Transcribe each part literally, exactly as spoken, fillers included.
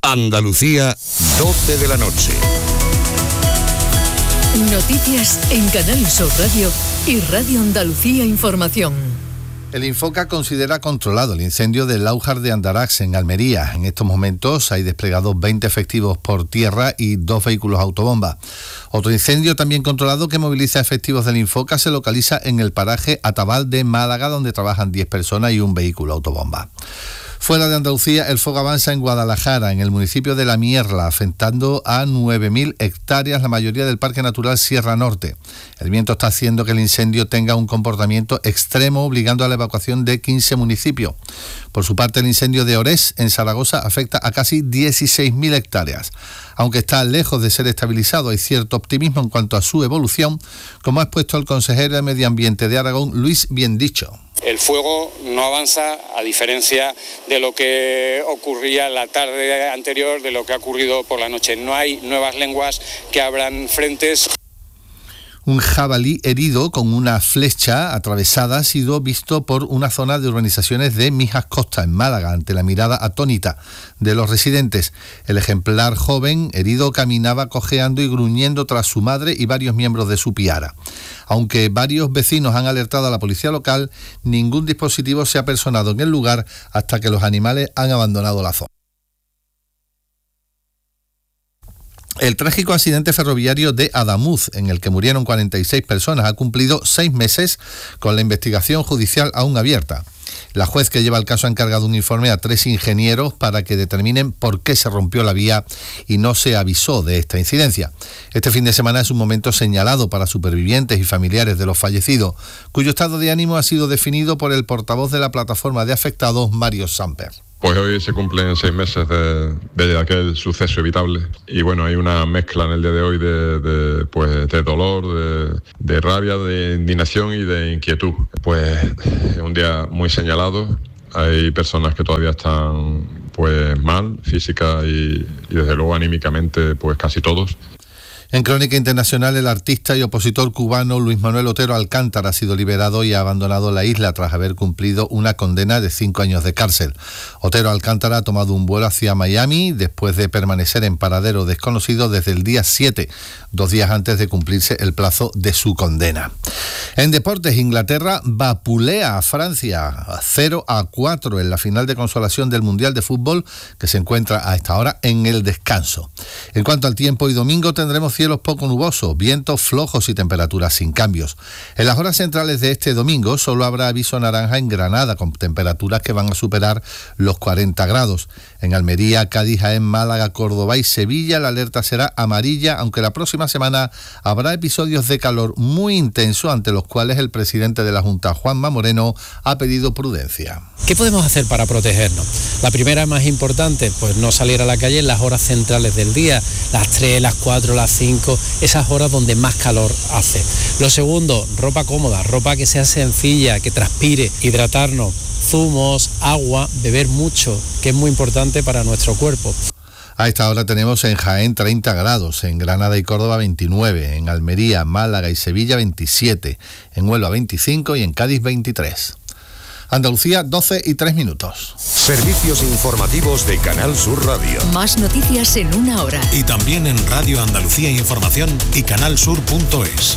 Andalucía, doce de la noche. Noticias en Canal Sur Radio y Radio Andalucía Información. El Infoca considera controlado el incendio del Laujar de Andarax en Almería. En estos momentos hay desplegados veinte efectivos por tierra y dos vehículos autobomba. Otro incendio también controlado que moviliza efectivos del Infoca se localiza en el paraje Atabal de Málaga, donde trabajan diez personas y un vehículo autobomba. Fuera de Andalucía, el fuego avanza en Guadalajara, en el municipio de La Mierla, afectando a nueve mil hectáreas, la mayoría del Parque Natural Sierra Norte. El viento está haciendo que el incendio tenga un comportamiento extremo, obligando a la evacuación de quince municipios. Por su parte, el incendio de Orés, en Zaragoza, afecta a casi dieciséis mil hectáreas. Aunque está lejos de ser estabilizado, hay cierto optimismo en cuanto a su evolución, como ha expuesto el consejero de Medio Ambiente de Aragón, Luis Biendicho. El fuego no avanza, a diferencia de lo que ocurría la tarde anterior, de lo que ha ocurrido por la noche. No hay nuevas lenguas que abran frentes. Un jabalí herido con una flecha atravesada ha sido visto por una zona de urbanizaciones de Mijas Costa, en Málaga, ante la mirada atónita de los residentes. El ejemplar joven herido caminaba cojeando y gruñendo tras su madre y varios miembros de su piara. Aunque varios vecinos han alertado a la policía local, ningún dispositivo se ha personado en el lugar hasta que los animales han abandonado la zona. El trágico accidente ferroviario de Adamuz, en el que murieron cuarenta y seis personas, ha cumplido seis meses con la investigación judicial aún abierta. La juez que lleva el caso ha encargado un informe a tres ingenieros para que determinen por qué se rompió la vía y no se avisó de esta incidencia. Este fin de semana es un momento señalado para supervivientes y familiares de los fallecidos, cuyo estado de ánimo ha sido definido por el portavoz de la plataforma de afectados, Mario Samper. Pues hoy se cumplen seis meses de, de aquel suceso evitable y bueno, hay una mezcla en el día de hoy de, de, pues, de dolor, de, de rabia, de indignación y de inquietud. Pues es un día muy señalado, hay personas que todavía están pues mal, física y, y desde luego anímicamente pues casi todos. En Crónica Internacional, el artista y opositor cubano Luis Manuel Otero Alcántara ha sido liberado y ha abandonado la isla tras haber cumplido una condena de cinco años de cárcel. Otero Alcántara ha tomado un vuelo hacia Miami después de permanecer en paradero desconocido desde el día siete, dos días antes de cumplirse el plazo de su condena. En deportes, Inglaterra vapulea a Francia cero a cuatro en la final de consolación del Mundial de Fútbol, que se encuentra a esta hora en el descanso. En cuanto al tiempo, hoy domingo tendremos cielos poco nubosos, vientos flojos y temperaturas sin cambios. En las horas centrales de este domingo solo habrá aviso naranja en Granada, con temperaturas que van a superar los cuarenta grados. En Almería, Cádiz, Jaén, Málaga, Córdoba y Sevilla la alerta será amarilla, aunque la próxima semana habrá episodios de calor muy intenso, ante los cuales el presidente de la Junta, Juanma Moreno, ha pedido prudencia. ¿Qué podemos hacer para protegernos? La primera, más importante, pues no salir a la calle en las horas centrales del día, las tres, las cuatro, las cinco, esas horas donde más calor hace. Lo segundo, ropa cómoda, ropa que sea sencilla, que transpire, hidratarnos, zumos, agua, beber mucho, que es muy importante para nuestro cuerpo. A esta hora tenemos en Jaén treinta grados, en Granada y Córdoba veintinueve, en Almería, Málaga y Sevilla veintisiete, en Huelva veinticinco y en Cádiz veintitrés. Andalucía, doce y tres minutos. Servicios informativos de Canal Sur Radio. Más noticias en una hora. Y también en Radio Andalucía Información y canalsur punto es.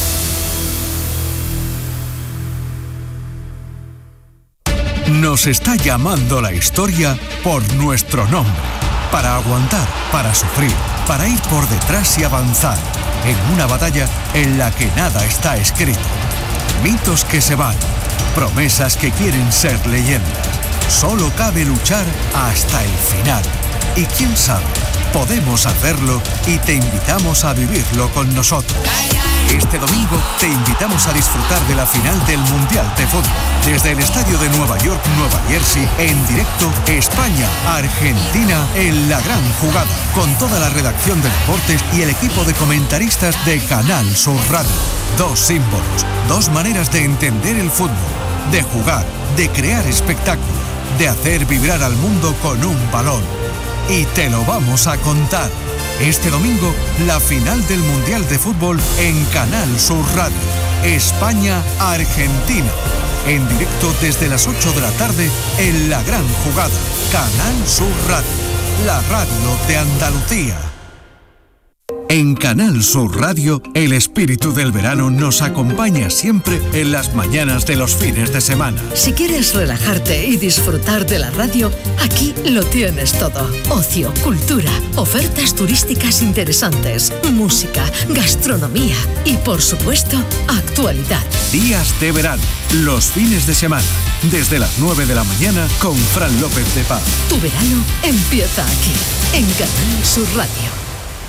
Nos está llamando la historia por nuestro nombre. Para aguantar, para sufrir, para ir por detrás y avanzar. En una batalla en la que nada está escrito. Mitos que se van. Promesas que quieren ser leyendas. Solo cabe luchar hasta el final. Y quién sabe, podemos hacerlo y te invitamos a vivirlo con nosotros. Este domingo te invitamos a disfrutar de la final del Mundial de Fútbol. Desde el estadio de Nueva York, Nueva Jersey, en directo, España-Argentina en la gran jugada. Con toda la redacción de deportes y el equipo de comentaristas de Canal Sur Radio. Dos símbolos, dos maneras de entender el fútbol, de jugar, de crear espectáculo, de hacer vibrar al mundo con un balón. Y te lo vamos a contar. Este domingo, la final del Mundial de Fútbol en Canal Sur Radio. España-Argentina. En directo desde las ocho de la tarde en la gran jugada. Canal Sur Radio. la radio de Andalucía. En Canal Sur Radio, el espíritu del verano nos acompaña siempre en las mañanas de los fines de semana. Si quieres relajarte y disfrutar de la radio, aquí lo tienes todo. Ocio, cultura, ofertas turísticas interesantes, música, gastronomía y, por supuesto, actualidad. Días de verano, los fines de semana, desde las nueve de la mañana con Fran López de Paz. Tu verano empieza aquí, en Canal Sur Radio.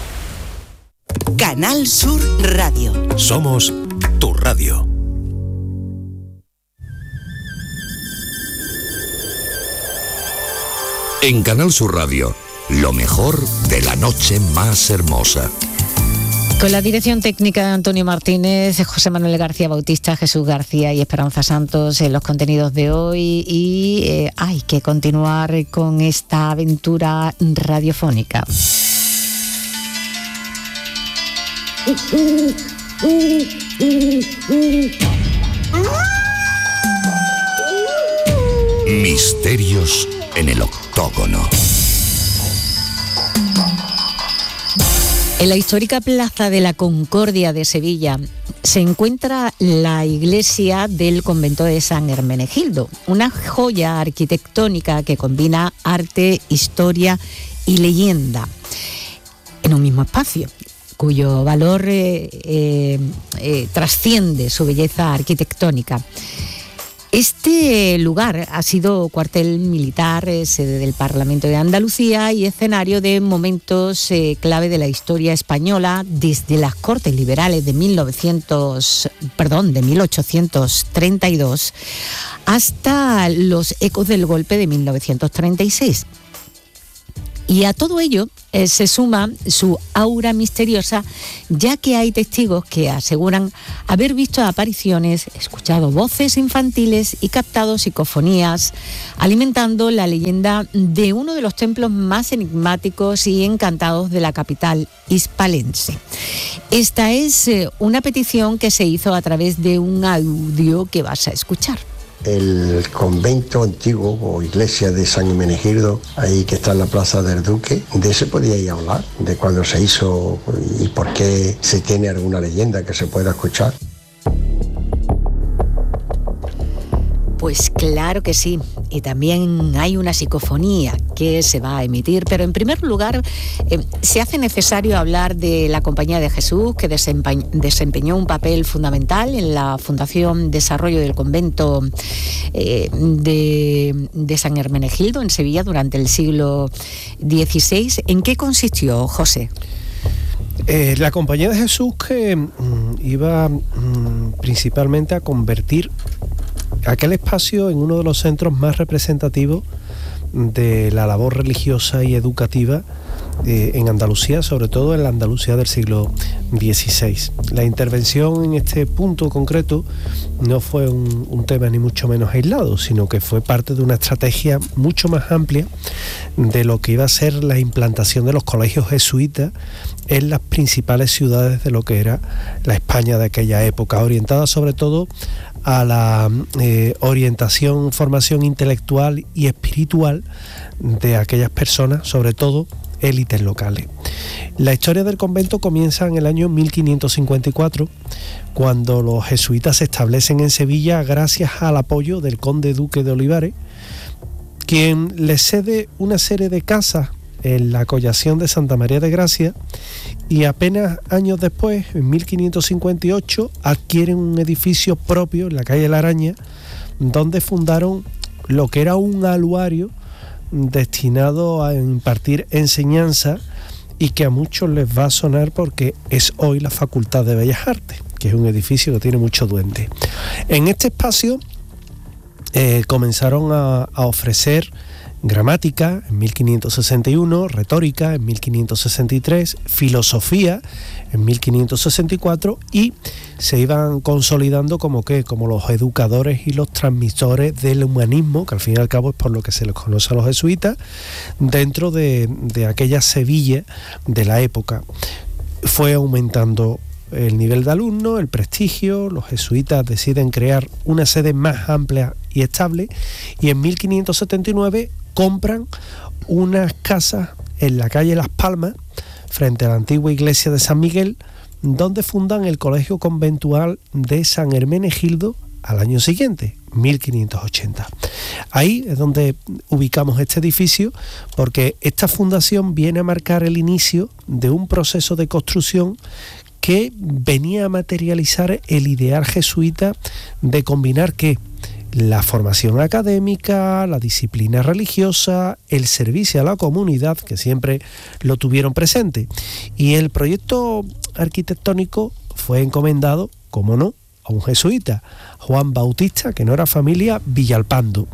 Canal Sur Radio. Somos tu radio. En Canal Sur Radio, lo mejor de la noche más hermosa. Con la dirección técnica de Antonio Martínez, José Manuel García Bautista, Jesús García y Esperanza Santos en los contenidos de hoy, y eh, hay que continuar con esta aventura radiofónica. Misterios en el octógono. En la histórica Plaza de la Concordia de Sevilla se encuentra la iglesia del convento de San Hermenegildo, una joya arquitectónica que combina arte, historia y leyenda en un mismo espacio, cuyo valor eh, eh, eh, trasciende su belleza arquitectónica. Este lugar ha sido cuartel militar, eh, sede del Parlamento de Andalucía y escenario de momentos eh, clave de la historia española, desde las Cortes Liberales de mil novecientos, perdón, de mil ochocientos treinta y dos hasta los ecos del golpe de mil novecientos treinta y seis. Y a todo ello eh, se suma su aura misteriosa, ya que hay testigos que aseguran haber visto apariciones, escuchado voces infantiles y captado psicofonías, alimentando la leyenda de uno de los templos más enigmáticos y encantados de la capital hispalense. Esta es eh, una petición que se hizo a través de un audio que vas a escuchar. El convento antiguo o iglesia de San Hermenegildo, ahí que está en la Plaza del Duque, de ese podíais hablar, de cuándo se hizo y por qué, se tiene alguna leyenda que se pueda escuchar. Pues claro que sí, y también hay una psicofonía que se va a emitir, pero en primer lugar eh, se hace necesario hablar de la Compañía de Jesús, que desempeñ- desempeñó un papel fundamental en la Fundación Desarrollo del Convento eh, de, de San Hermenegildo en Sevilla durante el siglo dieciséis. ¿En qué consistió, José? Eh, la Compañía de Jesús que mm, iba mm, principalmente a convertir aquel espacio en uno de los centros más representativos de la labor religiosa y educativa eh, en Andalucía, sobre todo en la Andalucía del siglo dieciséis. La intervención en este punto concreto no fue un, un tema ni mucho menos aislado, sino que fue parte de una estrategia mucho más amplia de lo que iba a ser la implantación de los colegios jesuitas en las principales ciudades de lo que era la España de aquella época, orientada sobre todo a la eh, orientación, formación intelectual y espiritual de aquellas personas, sobre todo élites locales. La historia del convento comienza en el año mil quinientos cincuenta y cuatro, cuando los jesuitas se establecen en Sevilla gracias al apoyo del conde duque de Olivares, quien les cede una serie de casas en la collación de Santa María de Gracia, y apenas años después, en mil quinientos cincuenta y ocho, adquieren un edificio propio en la calle La Araña, donde fundaron lo que era un aluario destinado a impartir enseñanza, y que a muchos les va a sonar porque es hoy la Facultad de Bellas Artes, que es un edificio que tiene mucho duende. En este espacio eh, comenzaron a, a ofrecer gramática en mil quinientos sesenta y uno, retórica en mil quinientos sesenta y tres, filosofía en mil quinientos sesenta y cuatro, y se iban consolidando como que como los educadores y los transmisores del humanismo, que al fin y al cabo es por lo que se les conoce a los jesuitas, dentro de, de aquella Sevilla de la época. Fue aumentando el nivel de alumnos, el prestigio, los jesuitas deciden crear una sede más amplia y estable, y en mil quinientos setenta y nueve compran unas casas en la calle Las Palmas, frente a la antigua iglesia de San Miguel, donde fundan el colegio conventual de San Hermenegildo al año siguiente, mil quinientos ochenta. Ahí es donde ubicamos este edificio, porque esta fundación viene a marcar el inicio de un proceso de construcción que venía a materializar el ideal jesuita de combinar que la formación académica, la disciplina religiosa, el servicio a la comunidad, que siempre lo tuvieron presente. Y el proyecto arquitectónico fue encomendado, como no, a un jesuita, Juan Bautista, que no era familia, Villalpando,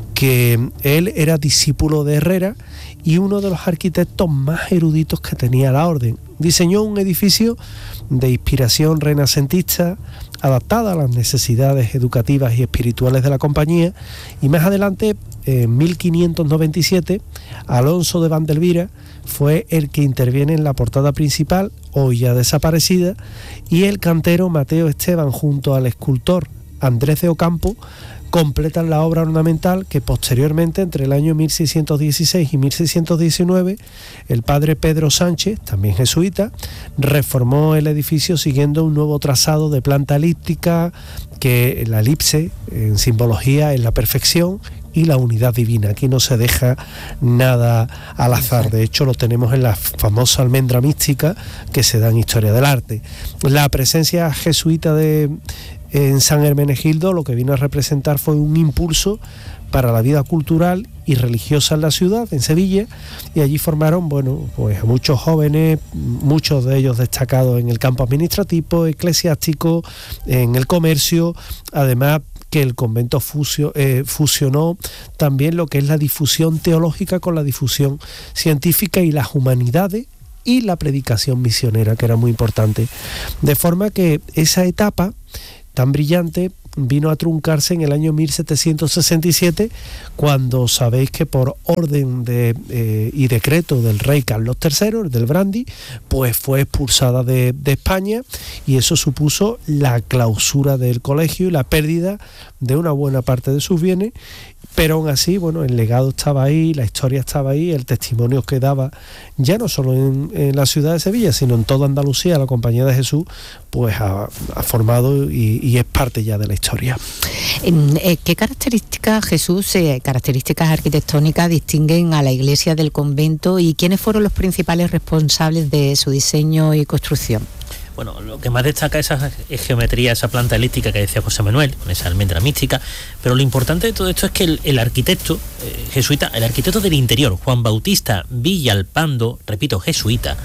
que él era discípulo de Herrera y uno de los arquitectos más eruditos que tenía la orden. Diseñó un edificio de inspiración renacentista, adaptada a las necesidades educativas y espirituales de la compañía, y más adelante, en mil quinientos noventa y siete, Alonso de Vandelvira fue el que interviene en la portada principal, hoy ya desaparecida, y el cantero Mateo Esteban junto al escultor Andrés de Ocampo completan la obra ornamental que posteriormente, entre el año mil seiscientos dieciséis y mil seiscientos diecinueve, el padre Pedro Sánchez, también jesuita, reformó el edificio siguiendo un nuevo trazado de planta elíptica, que la elipse en simbología es la perfección y la unidad divina. Aquí no se deja nada al azar. De hecho, lo tenemos en la famosa almendra mística que se da en Historia del Arte. La presencia jesuita de en San Hermenegildo lo que vino a representar fue un impulso para la vida cultural y religiosa en la ciudad, en Sevilla, y allí formaron, bueno, pues a muchos jóvenes, muchos de ellos destacados en el campo administrativo, eclesiástico, en el comercio, además que el convento fusio, eh, fusionó también lo que es la difusión teológica con la difusión científica y las humanidades y la predicación misionera, que era muy importante. De forma que esa etapa tan brillante vino a truncarse en el año mil setecientos sesenta y siete, cuando sabéis que por orden de, eh, y decreto del rey Carlos tercero, el del Brandy, pues fue expulsada de, de España, y eso supuso la clausura del colegio y la pérdida de una buena parte de sus bienes. Pero aún así, bueno, el legado estaba ahí, la historia estaba ahí, el testimonio que daba, ya no solo en, en la ciudad de Sevilla, sino en toda Andalucía, la Compañía de Jesús, pues ha, ha formado y, y es parte ya de la historia. ¿Qué características, Jesús, eh, características arquitectónicas distinguen a la iglesia del convento, y quiénes fueron los principales responsables de su diseño y construcción? Bueno, lo que más destaca es esa geometría, esa planta elíptica que decía José Manuel, con esa almendra mística, pero lo importante de todo esto es que el, el arquitecto eh, jesuita, el arquitecto del interior, Juan Bautista Villalpando, repito, jesuita,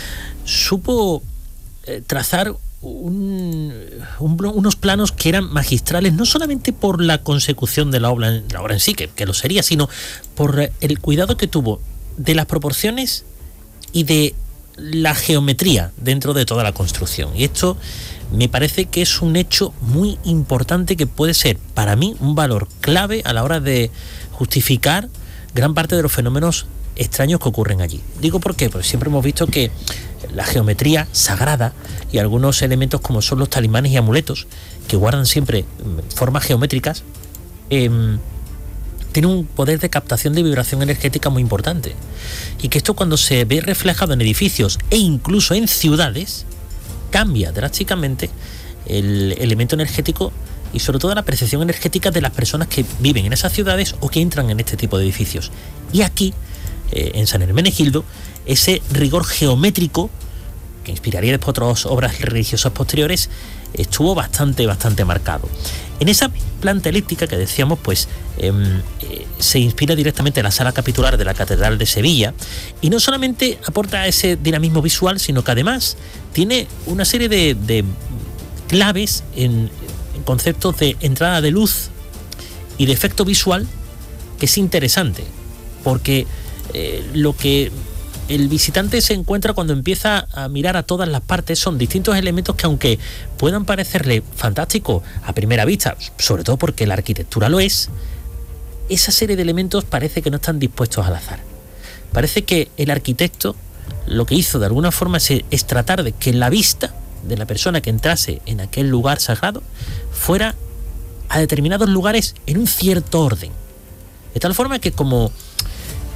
supo eh, trazar un, un, unos planos que eran magistrales, no solamente por la consecución de la obra, la obra en sí, que, que lo sería, sino por el cuidado que tuvo de las proporciones y de la geometría dentro de toda la construcción. Y esto me parece que es un hecho muy importante, que puede ser para mí un valor clave a la hora de justificar gran parte de los fenómenos extraños que ocurren allí. Digo por qué, porque siempre hemos visto que la geometría sagrada y algunos elementos como son los talismanes y amuletos, que guardan siempre formas geométricas, eh, tiene un poder de captación de vibración energética muy importante, y que esto, cuando se ve reflejado en edificios e incluso en ciudades, cambia drásticamente el elemento energético y sobre todo la percepción energética de las personas que viven en esas ciudades o que entran en este tipo de edificios. Y aquí, eh, en San Hermenegildo, ese rigor geométrico que inspiraría después otras obras religiosas posteriores estuvo bastante, bastante marcado. En esa planta elíptica que decíamos, pues eh, eh, se inspira directamente en la sala capitular de la Catedral de Sevilla, y no solamente aporta ese dinamismo visual, sino que además tiene una serie de, de claves en, en conceptos de entrada de luz y de efecto visual, que es interesante, porque eh, lo que el visitante se encuentra cuando empieza a mirar a todas las partes son distintos elementos que, aunque puedan parecerle fantásticos a primera vista, sobre todo porque la arquitectura lo es, esa serie de elementos parece que no están dispuestos al azar. Parece que el arquitecto lo que hizo de alguna forma es, es tratar de que la vista de la persona que entrase en aquel lugar sagrado fuera a determinados lugares en un cierto orden, de tal forma que, como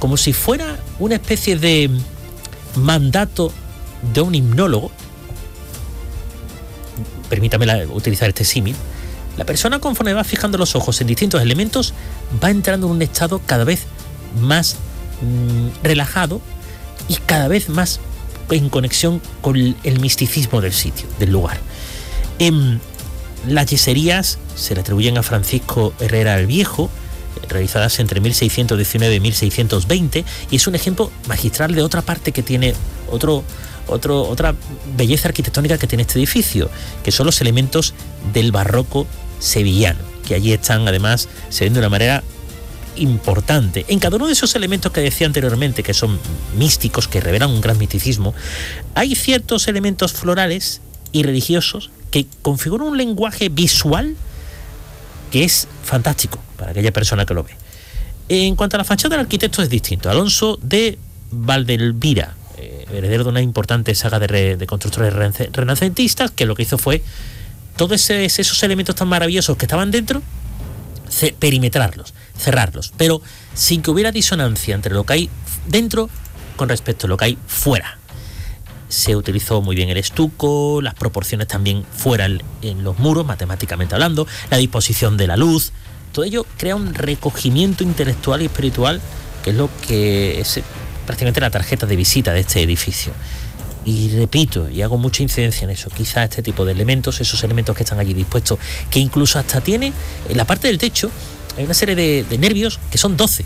como si fuera una especie de mandato de un hipnólogo. Permítame la, utilizar este símil. La persona, conforme va fijando los ojos en distintos elementos, va entrando en un estado cada vez más mmm, relajado y cada vez más en conexión con el misticismo del sitio, del lugar. En las yeserías se le atribuyen a Francisco Herrera el Viejo, realizadas entre mil seiscientos diecinueve y mil seiscientos veinte, y es un ejemplo magistral de otra parte que tiene otro, otro, otra belleza arquitectónica que tiene este edificio, que son los elementos del barroco sevillano, que allí están, además, se ven de una manera importante. En cada uno de esos elementos que decía anteriormente, que son místicos, que revelan un gran misticismo, hay ciertos elementos florales y religiosos que configuran un lenguaje visual que es fantástico para aquella persona que lo ve. En cuanto a la fachada, el arquitecto es distinto. Alonso de Valdelvira, eh, heredero de una importante saga de, re, de constructores renacentistas, que lo que hizo fue todos ese, esos elementos tan maravillosos que estaban dentro, ce, perimetrarlos, cerrarlos, pero sin que hubiera disonancia entre lo que hay dentro con respecto a lo que hay fuera. Se utilizó muy bien el estuco, las proporciones también fuera en los muros, matemáticamente hablando, la disposición de la luz. Todo ello crea un recogimiento intelectual y espiritual, que es lo que es prácticamente la tarjeta de visita de este edificio. Y repito, y hago mucha incidencia en eso, quizá este tipo de elementos, esos elementos que están allí dispuestos, que incluso hasta tiene, en la parte del techo, hay una serie de, de nervios que son doce.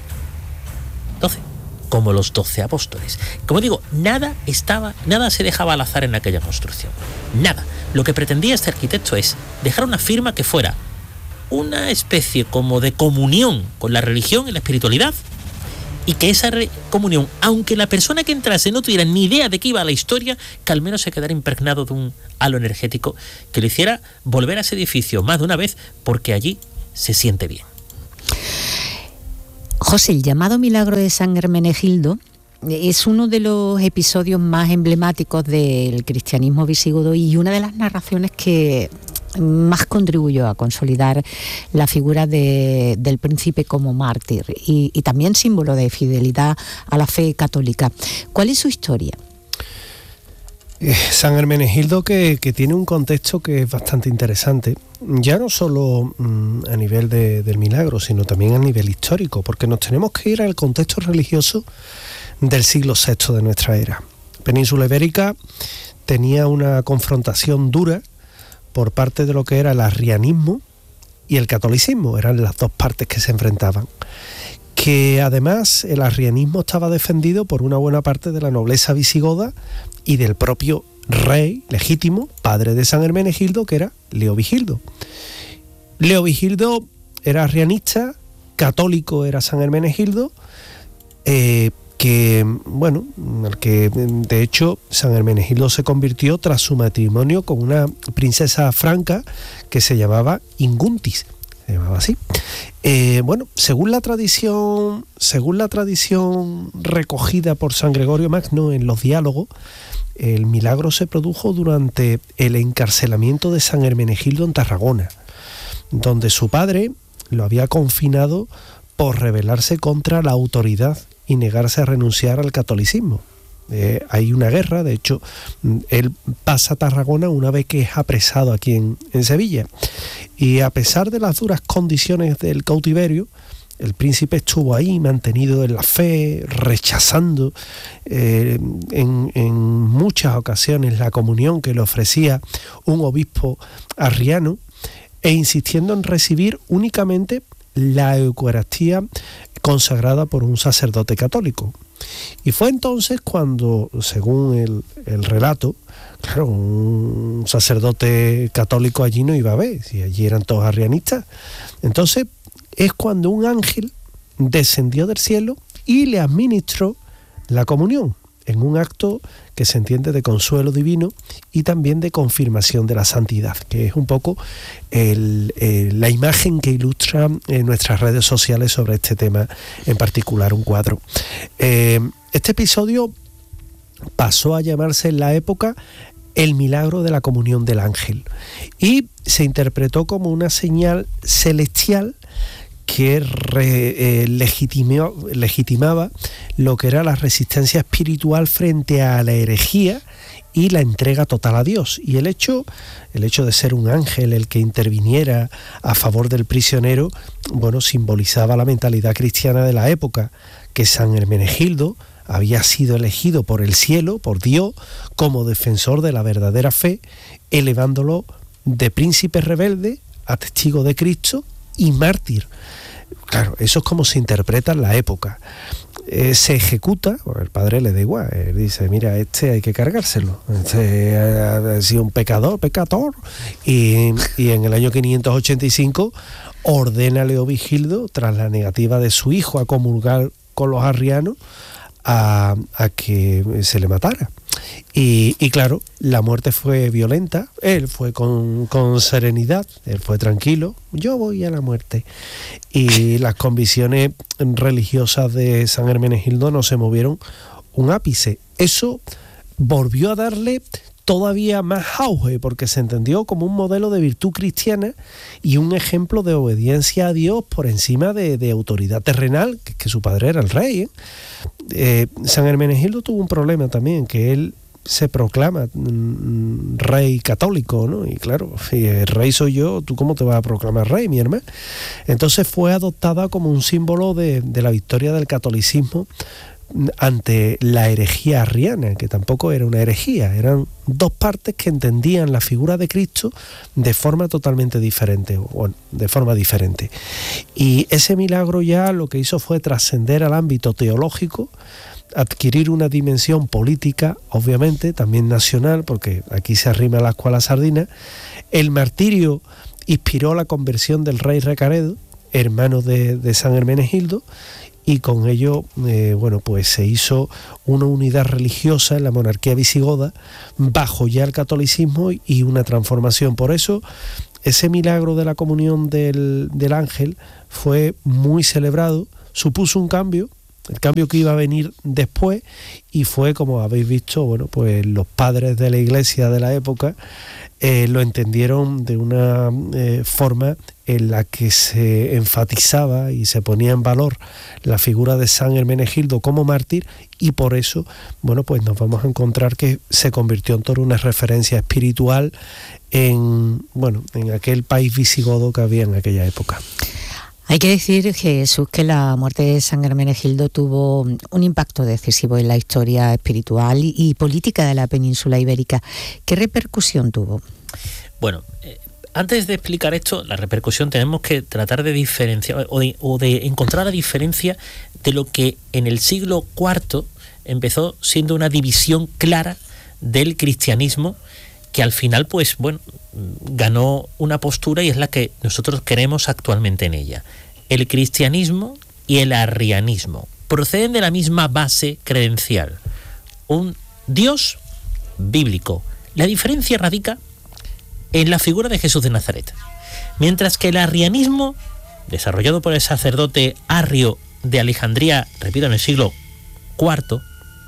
doce. Como los doce apóstoles. Como digo, nada estaba, nada se dejaba al azar en aquella construcción. Nada. Lo que pretendía este arquitecto es dejar una firma que fuera una especie como de comunión con la religión y la espiritualidad, y que esa re- comunión, aunque la persona que entrase no tuviera ni idea de qué iba a la historia, que al menos se quedara impregnado de un halo energético que le hiciera volver a ese edificio más de una vez, porque allí se siente bien. José, el llamado milagro de San Hermenegildo es uno de los episodios más emblemáticos del cristianismo visigodo y una de las narraciones que más contribuyó a consolidar la figura de, del príncipe como mártir y, y también símbolo de fidelidad a la fe católica. ¿Cuál es su historia? San Hermenegildo que, que tiene un contexto que es bastante interesante, ya no solo mmm, a nivel de, del milagro, sino también a nivel histórico, porque nos tenemos que ir al contexto religioso del siglo sexto de nuestra era. Península Ibérica tenía una confrontación dura por parte de lo que era el arrianismo y el catolicismo, eran las dos partes que se enfrentaban. Que además el arrianismo estaba defendido por una buena parte de la nobleza visigoda y del propio rey legítimo, padre de San Hermenegildo, que era Leovigildo. Leovigildo era arrianista, católico era San Hermenegildo, eh, que, bueno, el que de hecho San Hermenegildo se convirtió tras su matrimonio con una princesa franca que se llamaba Inguntis. Se llamaba así. Eh, bueno, según la tradición, según la tradición recogida por San Gregorio Magno en los diálogos, el milagro se produjo durante el encarcelamiento de San Hermenegildo en Tarragona, donde su padre lo había confinado por rebelarse contra la autoridad y negarse a renunciar al catolicismo. Eh, hay una guerra, de hecho, él pasa a Tarragona una vez que es apresado aquí en, en Sevilla. Y a pesar de las duras condiciones del cautiverio, el príncipe estuvo ahí, mantenido en la fe, rechazando eh, en, en muchas ocasiones la comunión que le ofrecía un obispo arriano e insistiendo en recibir únicamente la Eucaristía consagrada por un sacerdote católico. Y fue entonces cuando, según el, el relato, claro, un sacerdote católico allí no iba a ver, si allí eran todos arrianistas. Entonces es cuando un ángel descendió del cielo y le administró la comunión, en un acto que se entiende de consuelo divino y también de confirmación de la santidad, que es un poco el, el, la imagen que ilustra en nuestras redes sociales sobre este tema, en particular un cuadro. Eh, este episodio pasó a llamarse en la época el milagro de la comunión del ángel y se interpretó como una señal celestial que re, eh, legitimó, legitimaba lo que era la resistencia espiritual frente a la herejía y la entrega total a Dios. Y el hecho, el hecho de ser un ángel el que interviniera a favor del prisionero, bueno, simbolizaba la mentalidad cristiana de la época, que San Hermenegildo había sido elegido por el cielo, por Dios, como defensor de la verdadera fe, elevándolo de príncipe rebelde a testigo de Cristo y mártir. Claro, eso es como se interpreta en la época. Eh, se ejecuta, bueno, el padre le da igual, él dice, mira, este hay que cargárselo, este ha, ha sido un pecador, pecador, y, y en el año quinientos ochenta y cinco ordena a Leovigildo, tras la negativa de su hijo a comulgar con los arrianos, a, a que se le matara. Y, y claro, la muerte fue violenta, él fue con, con serenidad, él fue tranquilo, yo voy a la muerte. Y las convicciones religiosas de San Hermenegildo no se movieron un ápice. Eso volvió a darle todavía más auge, porque se entendió como un modelo de virtud cristiana y un ejemplo de obediencia a Dios por encima de, de autoridad terrenal, que, que su padre era el rey, ¿eh? Eh, San Hermenegildo tuvo un problema también, que él se proclama mm, rey católico, ¿no? Y claro, si el rey soy yo, ¿tú cómo te vas a proclamar rey, mi hermano? Entonces fue adoptada como un símbolo de, de la victoria del catolicismo ante la herejía arriana, que tampoco era una herejía, eran dos partes que entendían la figura de Cristo de forma totalmente diferente, bueno, de forma diferente. Y ese milagro ya lo que hizo fue trascender al ámbito teológico, adquirir una dimensión política, obviamente, también nacional, porque aquí se arrima la escuela sardina. El martirio inspiró la conversión del rey Recaredo, hermano de, de San Hermenegildo, y con ello, eh, bueno, pues se hizo una unidad religiosa en la monarquía visigoda bajo ya el catolicismo y una transformación. Por eso, ese milagro de la comunión del, del ángel fue muy celebrado, supuso un cambio, el cambio que iba a venir después, y fue, como habéis visto, bueno, pues los padres de la iglesia de la época eh, lo entendieron de una eh, forma en la que se enfatizaba y se ponía en valor la figura de San Hermenegildo como mártir, y por eso, bueno, pues nos vamos a encontrar que se convirtió en toda una referencia espiritual en, bueno, en aquel país visigodo que había en aquella época. Hay que decir, Jesús, que la muerte de San Hermenegildo tuvo un impacto decisivo en la historia espiritual y, y política de la península ibérica. ¿Qué repercusión tuvo? Bueno, eh, antes de explicar esto, la repercusión tenemos que tratar de diferenciar o de, o de encontrar la diferencia de lo que en el siglo cuarto empezó siendo una división clara del cristianismo, que al final, pues bueno, ganó una postura y es la que nosotros queremos actualmente en ella. El cristianismo y el arrianismo proceden de la misma base credencial, un Dios bíblico. La diferencia radica en la figura de Jesús de Nazaret. Mientras que el arrianismo, desarrollado por el sacerdote Arrio de Alejandría, repito, en el siglo cuarto,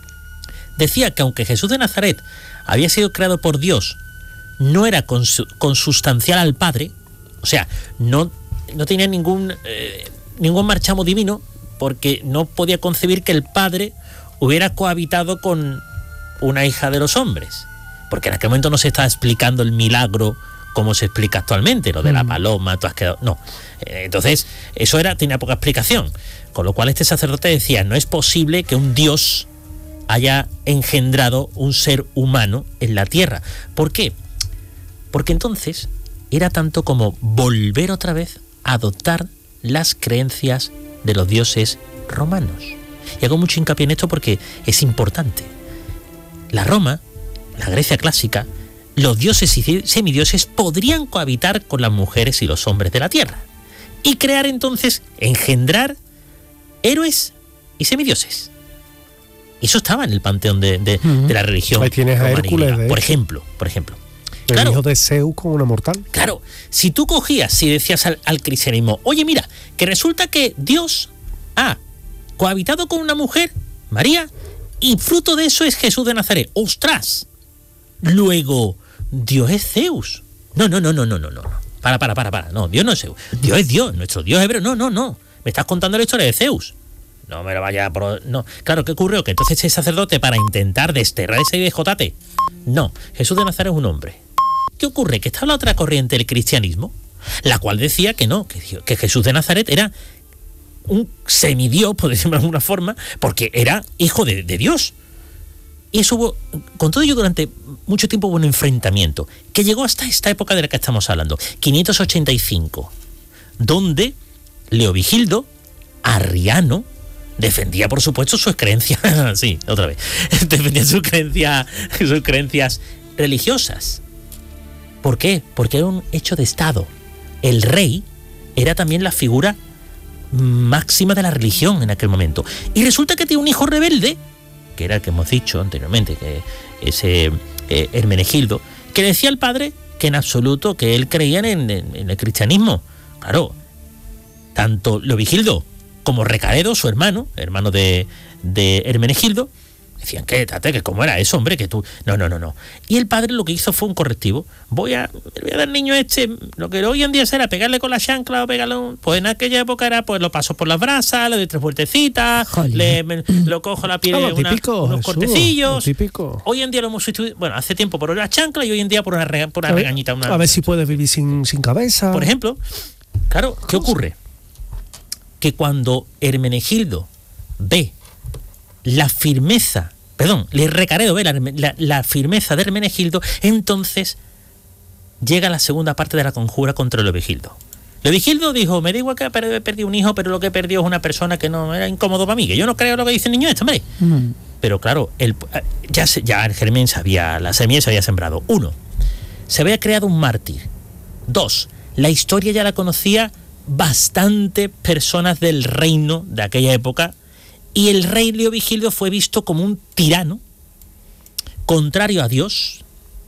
decía que aunque Jesús de Nazaret había sido creado por Dios, no era consustancial al Padre, o sea, no, no tenía ningún, eh, ningún marchamo divino, porque no podía concebir que el Padre hubiera cohabitado con una hija de los hombres, porque en aquel momento no se estaba explicando el milagro como se explica actualmente, lo de la paloma, tú has quedado... No, entonces eso era tenía poca explicación, con lo cual este sacerdote decía, no es posible que un Dios haya engendrado un ser humano en la tierra. ¿Por qué? Porque entonces era tanto como volver otra vez a adoptar las creencias de los dioses romanos. Y hago mucho hincapié en esto porque es importante. La Roma, la Grecia clásica, los dioses y semidioses podrían cohabitar con las mujeres y los hombres de la tierra y crear entonces, engendrar héroes y semidioses. Y eso estaba en el panteón de, de, uh-huh. de la religión. Ahí tienes a Hércules, por ejemplo, por ejemplo. El claro, hijo de Zeus con una mortal. Claro, si tú cogías y decías al, al cristianismo, oye, mira, que resulta que Dios ha cohabitado con una mujer, María, y fruto de eso es Jesús de Nazaret. ¡Ostras! Luego, Dios es Zeus. No, no, no, no, no, no, no. para, para, para, para, no, Dios no es Zeus, Dios es Dios, nuestro Dios hebreo, no, no, no, me estás contando la historia de Zeus. No me lo vaya por... No, claro, ¿qué ocurrió? Que entonces ese sacerdote, para intentar desterrar ese idiojotate, no, Jesús de Nazaret es un hombre. ¿Qué ocurre? Que está la otra corriente del cristianismo, la cual decía que no, que, que Jesús de Nazaret era un semidios, por decirlo de alguna forma, porque era hijo de, de Dios. Y eso hubo, con todo ello, durante mucho tiempo hubo un enfrentamiento, que llegó hasta esta época de la que estamos hablando, quinientos ochenta y cinco, donde Leovigildo, arriano, defendía, por supuesto, sus creencias, sí, otra vez, defendía sus creencias, sus creencias religiosas. ¿Por qué? Porque era un hecho de Estado. El rey era también la figura máxima de la religión en aquel momento. Y resulta que tiene un hijo rebelde, que era el que hemos dicho anteriormente, que ese eh, Hermenegildo, que decía al padre que en absoluto que él creía en, en, en el cristianismo. Claro, tanto Leovigildo como Recaredo, su hermano, hermano de, de Hermenegildo, decían que, tate, que cómo era eso, hombre, que tú... No, no, no, no. Y el padre lo que hizo fue un correctivo. Voy a, voy a dar al niño este, lo que hoy en día será pegarle con la chancla o pegarle un... Pues en aquella época era, pues lo paso por las brasas, le doy tres vueltecitas, le, me, lo cojo la piel, ah, una, típico, unos Jesús, cortecillos. Típico. Hoy en día lo hemos sustituido, bueno, hace tiempo por la chancla y hoy en día por una, rega, por una a ver, regañita. Una, a ver si puedes vivir sin, sin cabeza. Por ejemplo, claro, ¿qué ocurre? Que cuando Hermenegildo ve la firmeza, perdón, le Recaredo ve la, la, la firmeza de Hermenegildo, entonces llega la segunda parte de la conjura contra Leovigildo. Leovigildo dijo, me da igual que he perdido un hijo, pero lo que he perdido es una persona que no era incómodo para mí, que yo no creo lo que dice el niño este, hombre. Mm. Pero claro, el, ya, se, ya el germen se había, la semilla se había sembrado. Uno, se había creado un mártir. Dos, la historia ya la conocía bastante personas del reino de aquella época, y el rey Leovigildo fue visto como un tirano contrario a Dios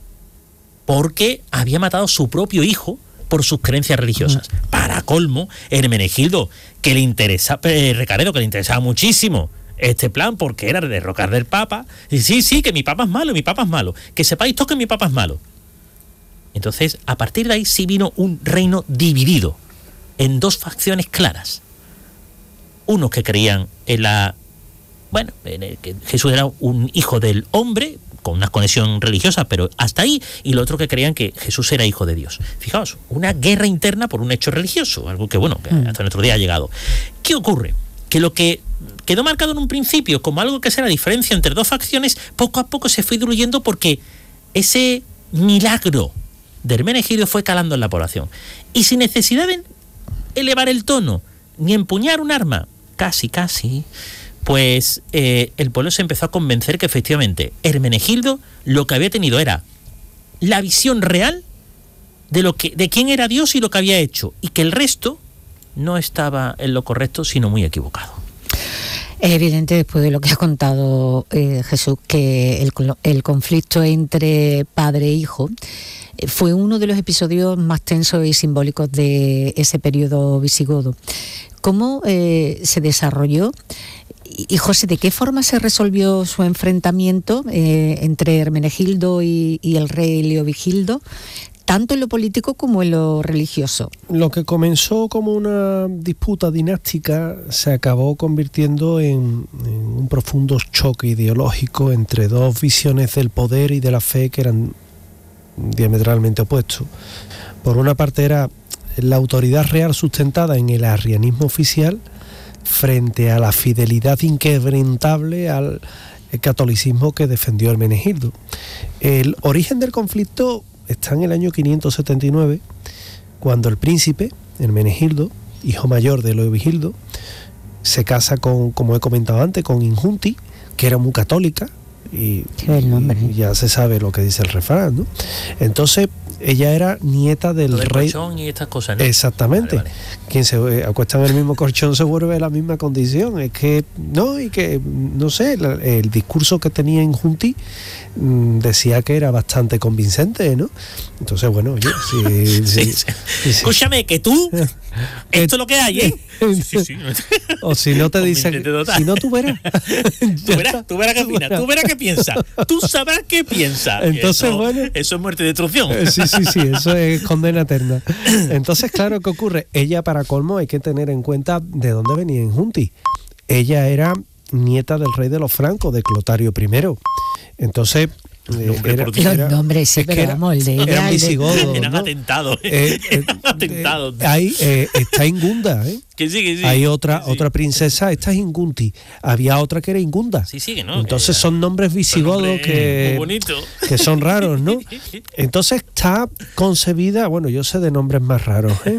porque había matado a su propio hijo por sus creencias religiosas. Mm. Para colmo, Hermenegildo, que le interesa, eh, Recaredo, que le interesaba muchísimo este plan porque era derrocar del papa, y sí, sí, que mi papa es malo, mi papa es malo, que sepáis todos que mi papa es malo. Entonces, a partir de ahí sí vino un reino dividido en dos facciones claras. Unos que creían en la... Bueno, en el que Jesús era un hijo del hombre, con una conexión religiosa, pero hasta ahí, y los otros que creían que Jesús era hijo de Dios. Fijaos, una guerra interna por un hecho religioso, algo que, bueno, que hasta nuestro día ha llegado. ¿Qué ocurre? Que lo que quedó marcado en un principio como algo que será la diferencia entre dos facciones, poco a poco se fue diluyendo porque ese milagro de Hermenegildo fue calando en la población. Y sin necesidad de elevar el tono, ni empuñar un arma, casi, casi, pues eh, el pueblo se empezó a convencer que efectivamente Hermenegildo lo que había tenido era la visión real de lo que, de quién era Dios y lo que había hecho, y que el resto no estaba en lo correcto, sino muy equivocado. Es evidente, después de lo que ha contado eh, Jesús, que el, el conflicto entre padre e hijo fue uno de los episodios más tensos y simbólicos de ese periodo visigodo. ¿Cómo eh, se desarrolló? Y José, ¿de qué forma se resolvió su enfrentamiento eh, entre Hermenegildo y, y el rey Leovigildo, tanto en lo político como en lo religioso? Lo que comenzó como una disputa dinástica se acabó convirtiendo en, en un profundo choque ideológico entre dos visiones del poder y de la fe que eran diametralmente opuestos. Por una parte era la autoridad real sustentada en el arrianismo oficial frente a la fidelidad inquebrantable al catolicismo que defendió Hermenegildo. El origen del conflicto está en el año quinientos setenta y nueve, cuando el príncipe Hermenegildo, hijo mayor de Leovigildo, se casa con, como he comentado antes, con Injunti, que era muy católica, y, y ya se sabe lo que dice el refrán, ¿no? Entonces ella era nieta del, del rey colchón y estas cosas, ¿no? Exactamente. Vale, vale. Quien se eh, acuesta en el mismo colchón se vuelve a la misma condición. Es que no, y que no sé, el, el discurso que tenía Injunti mmm, decía que era bastante convincente, ¿no? Entonces, bueno, oye, sí, sí, sí, sí. Sí, sí. Escúchame, que tú Esto es lo que hay, ¿eh? Sí, sí, sí. O si no te dicen, si no tú verás. tú verás, tú verás qué opinas, tú verás qué piensas, tú sabrás qué piensas. Entonces, eso, bueno. Eso es muerte y destrucción. Sí, sí, sí, eso es condena eterna. Entonces, claro, ¿qué ocurre? Ella, para colmo, hay que tener en cuenta de dónde venía Injunti. Ella era nieta del rey de los francos, de Clotario primero. Entonces, eh, era, era, los nombres, sí, pero era, vamos, el de ella, eran visigodos, eran ¿no? atentados. Eh, eh, atentados. Eh, ahí eh, está Ingunda, ¿eh? Que sí, que sí. Hay otra, que sí. otra princesa, esta es Ingunti. Había otra que era Ingunda. Sí, sí, que no. Entonces que son nombres visigodos nombre que, muy bonito. que son raros, ¿no? Entonces está concebida, bueno, yo sé de nombres más raros, ¿eh?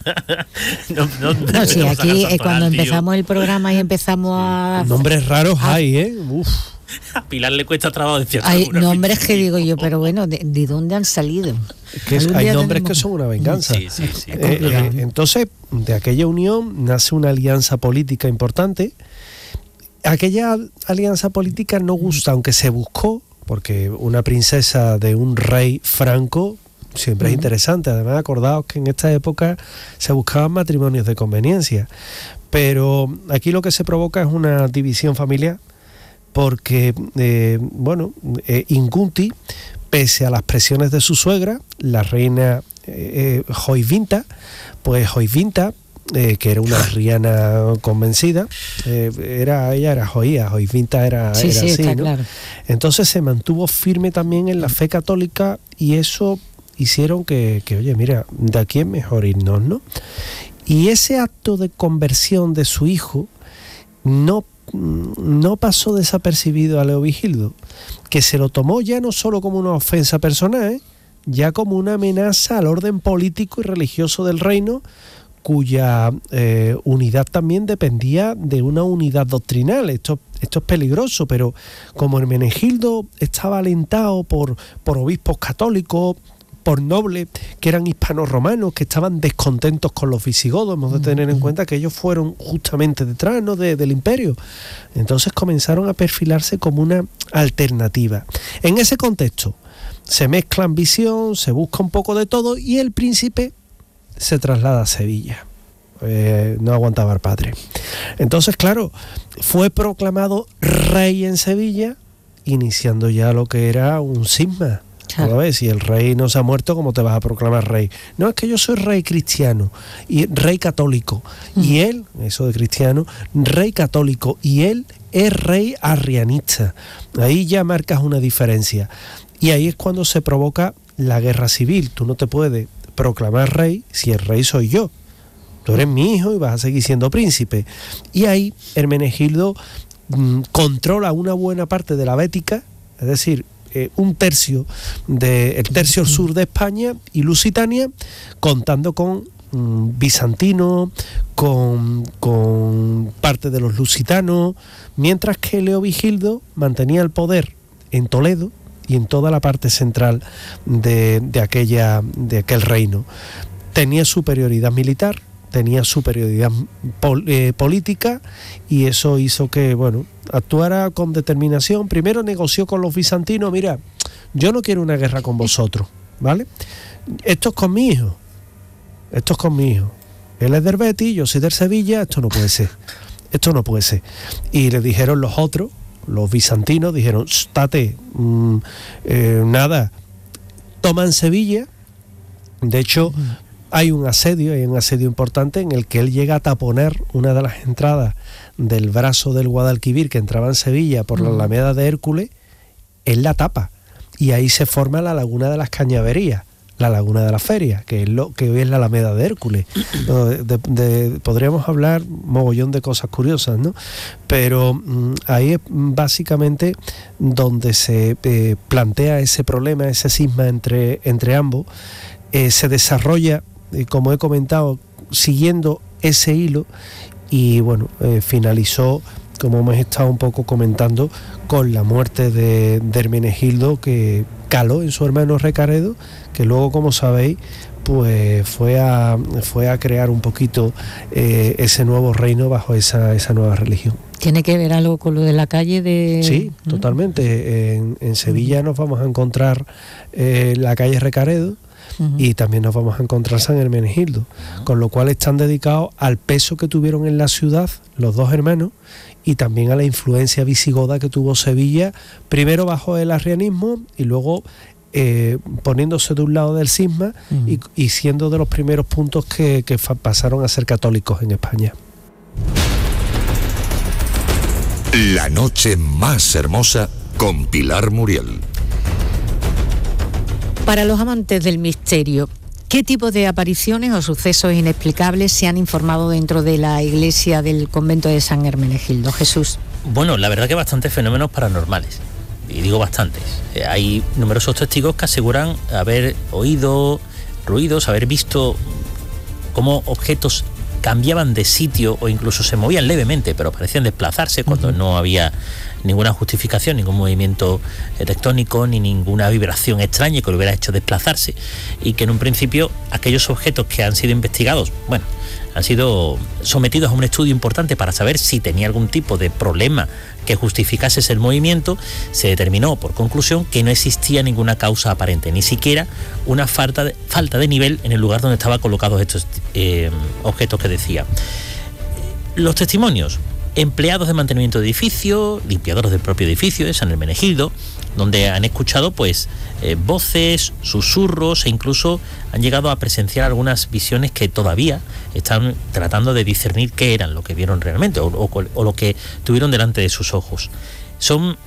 no, no, no, no, sí, aquí eh, cuando tío. empezamos el programa y empezamos a... Nombres raros a, hay, ¿eh? Uf. A Pilar le cuesta trabajo decir. Hay nombres que digo yo, pero bueno, ¿de, de dónde han salido? Que es, hay nombres tenemos... que son una venganza. Sí, sí, sí. Eh, eh, entonces, de aquella unión nace una alianza política importante. Aquella alianza política no gusta, aunque se buscó, porque una princesa de un rey franco siempre uh-huh. es interesante. Además, acordaos que en esta época se buscaban matrimonios de conveniencia. Pero aquí lo que se provoca es una división familiar, porque, eh, bueno, eh, Ingunti, pese a las presiones de su suegra, la reina eh, Joyvinta, pues Joyvinta, eh, que era una arriana convencida, eh, era ella era Joía, Joyvinta era, sí, era sí, así, está ¿no? Claro. Entonces se mantuvo firme también en la fe católica y eso hicieron que, que, oye, mira, de aquí es mejor irnos, ¿no? Y ese acto de conversión de su hijo no no pasó desapercibido a Leovigildo, que se lo tomó ya no solo como una ofensa personal, ¿eh? ya como una amenaza al orden político y religioso del reino, cuya eh, unidad también dependía de una unidad doctrinal. Esto, esto es peligroso, pero como Hermenegildo estaba alentado por, por obispos católicos, por nobles que eran hispanos romanos, que estaban descontentos con los visigodos, hemos de tener en cuenta que ellos fueron justamente detrás, ¿no?, de, del imperio. Entonces comenzaron a perfilarse como una alternativa. En ese contexto se mezclan visión, se busca un poco de todo y el príncipe se traslada a Sevilla. Eh, no aguantaba el padre. Entonces, claro, fue proclamado rey en Sevilla, iniciando ya lo que era un cisma. Claro. ¿Ves? Si el rey no se ha muerto, ¿cómo te vas a proclamar rey? No, es que yo soy rey cristiano y rey católico. Mm. Y él, eso de cristiano, rey católico, y él es rey arrianista. Ahí ya marcas una diferencia. Y ahí es cuando se provoca la guerra civil. Tú no te puedes proclamar rey si el rey soy yo. Tú eres mi hijo y vas a seguir siendo príncipe. Y ahí Hermenegildo mmm, controla una buena parte de la Bética, es decir, Eh, un tercio de el tercio sur de España y Lusitania, contando con mm, bizantinos, con, con parte de los lusitanos, mientras que Leovigildo mantenía el poder en Toledo y en toda la parte central de, de aquella de aquel reino. Tenía superioridad militar, tenía superioridad pol, eh, política, y eso hizo que, bueno, actuara con determinación. Primero negoció con los bizantinos: mira, yo no quiero una guerra con vosotros, ¿vale? Esto es con mi hijo, esto es con mi hijo. Él es del Betis, yo soy del Sevilla, esto no puede ser, esto no puede ser. Y le dijeron los otros, los bizantinos, dijeron: estate, mmm, eh, nada, toman Sevilla. De hecho, hay un asedio, hay un asedio importante en el que él llega a taponar una de las entradas del brazo del Guadalquivir que entraba en Sevilla por la Alameda de Hércules. Él la tapa y ahí se forma la Laguna de las Cañaverías, la Laguna de la Feria, que es lo que hoy es la Alameda de Hércules. De, de, de, podríamos hablar mogollón de cosas curiosas, ¿no? Pero mmm, ahí es básicamente donde se eh, plantea ese problema, ese cisma entre, entre ambos. Eh, se desarrolla, eh, como he comentado, siguiendo ese hilo, y bueno, eh, finalizó, como hemos estado un poco comentando, con la muerte de, de Hermenegildo, que caló en su hermano Recaredo, que luego, como sabéis, pues fue a, fue a crear un poquito eh, ese nuevo reino bajo esa, esa nueva religión. ¿Tiene que ver algo con lo de la calle de...? Sí, ¿Mm? totalmente. En, en Sevilla nos vamos a encontrar eh, la calle Recaredo, uh-huh. y también nos vamos a encontrar San Hermenegildo, uh-huh. con lo cual están dedicados al peso que tuvieron en la ciudad los dos hermanos y también a la influencia visigoda que tuvo Sevilla, primero bajo el arrianismo y luego eh, poniéndose de un lado del cisma uh-huh. y, y siendo de los primeros puntos que, que fa- pasaron a ser católicos en España. La noche más hermosa con Pilar Muriel. Para los amantes del misterio, ¿qué tipo de apariciones o sucesos inexplicables se han informado dentro de la iglesia del convento de San Hermenegildo? Jesús. Bueno, la verdad que bastantes fenómenos paranormales, y digo bastantes. Eh, hay numerosos testigos que aseguran haber oído ruidos, haber visto cómo objetos cambiaban de sitio o incluso se movían levemente, pero parecían desplazarse cuando uh-huh. no había ninguna justificación, ningún movimiento tectónico ni ninguna vibración extraña que lo hubiera hecho desplazarse, y que en un principio aquellos objetos que han sido investigados, bueno, han sido sometidos a un estudio importante para saber si tenía algún tipo de problema que justificase ese movimiento, se determinó por conclusión que no existía ninguna causa aparente, ni siquiera una falta de, falta de nivel en el lugar donde estaban colocados estos eh, objetos que decía. Los testimonios: empleados de mantenimiento de edificio, limpiadores del propio edificio de San Hermenegildo, donde han escuchado pues eh, voces, susurros, e incluso han llegado a presenciar algunas visiones que todavía están tratando de discernir qué eran lo que vieron realmente o, o, o lo que tuvieron delante de sus ojos. Son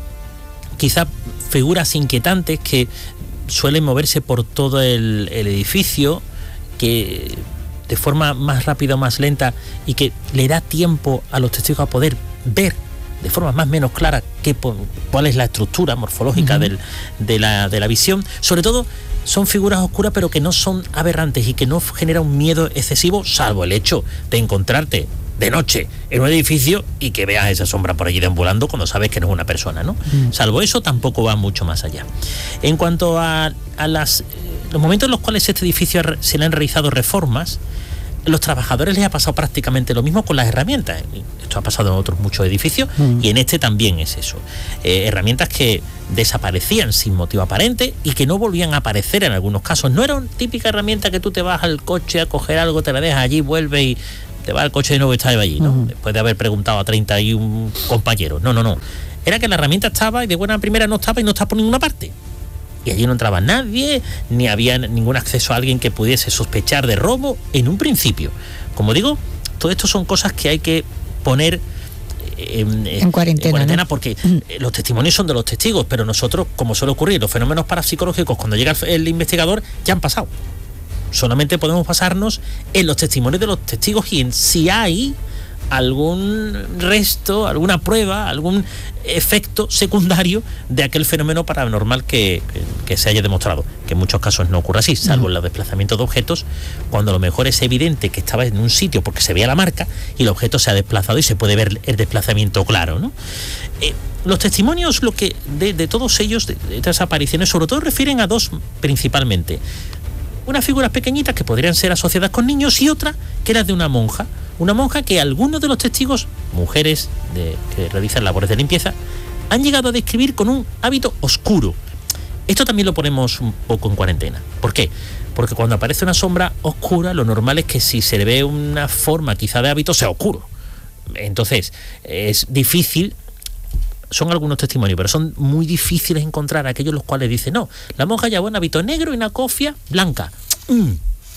quizá figuras inquietantes que suelen moverse por todo el, el edificio, que de forma más rápida o más lenta, y que le da tiempo a los testigos a poder ver de forma más o menos clara qué, cuál es la estructura morfológica uh-huh. del, de, la, de la visión. Sobre todo son figuras oscuras, pero que no son aberrantes y que no generan un miedo excesivo, salvo el hecho de encontrarte de noche en un edificio y que veas esa sombra por allí deambulando cuando sabes que no es una persona, ¿no? Uh-huh. Salvo eso, tampoco va mucho más allá. En cuanto a, a las, los momentos en los cuales este edificio se le han realizado reformas, los trabajadores les ha pasado prácticamente lo mismo con las herramientas. Esto ha pasado en otros muchos edificios mm. y en este también es eso. Eh, herramientas que desaparecían sin motivo aparente y que no volvían a aparecer en algunos casos. No era una típica herramienta que tú te vas al coche a coger algo, te la dejas allí, vuelves y te vas al coche de nuevo y estás allí, ¿no? Mm. Después de haber preguntado a treinta y un compañeros. No, no, no. Era que la herramienta estaba y de buena primera no estaba y no estaba por ninguna parte. Y allí no entraba nadie, ni había ningún acceso a alguien que pudiese sospechar de robo en un principio. Como digo, todo esto son cosas que hay que poner en, en cuarentena, en cuarentena ¿no? Porque mm. los testimonios son de los testigos, pero nosotros, como suele ocurrir, los fenómenos parapsicológicos, cuando llega el, el investigador, ya han pasado. Solamente podemos basarnos en los testimonios de los testigos y en si hay algún resto, alguna prueba, algún efecto secundario de aquel fenómeno paranormal que, que, que se haya demostrado, que en muchos casos no ocurre así, salvo en los desplazamientos de objetos, cuando a lo mejor es evidente que estaba en un sitio porque se veía la marca y el objeto se ha desplazado y se puede ver el desplazamiento claro, ¿no? Eh, los testimonios, lo que de, de todos ellos, de, de estas apariciones, sobre todo refieren a dos principalmente. Unas figuras pequeñitas que podrían ser asociadas con niños y otra que era de una monja. Una monja que algunos de los testigos, mujeres de, que realizan labores de limpieza, han llegado a describir con un hábito oscuro. Esto también lo ponemos un poco en cuarentena. ¿Por qué? Porque cuando aparece una sombra oscura, lo normal es que si se le ve una forma quizá de hábito, sea oscuro. Entonces, es difícil. Son algunos testimonios, pero son muy difíciles encontrar aquellos los cuales dicen, no, la monja llevaba un hábito negro y una cofia blanca. Mm.